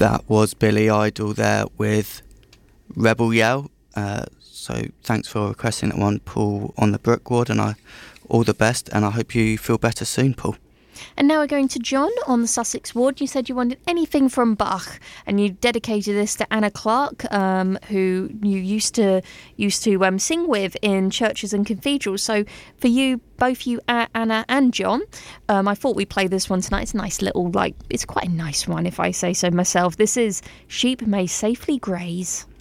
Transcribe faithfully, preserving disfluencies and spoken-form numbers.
That was Billy Idol there with Rebel Yell. Uh, so thanks for requesting that one, Paul, on the Brook Ward, and I all the best, and I hope you feel better soon, Paul. And now we're going to John on the Sussex Ward. You said you wanted anything from Bach, and you dedicated this to Anna Clark, um, who you used to used to um, sing with in churches and cathedrals. So for you, both you, uh, Anna and John, um, I thought we'd play this one tonight. It's a nice little, like, it's quite a nice one if I say so myself. This is Sheep May Safely Graze.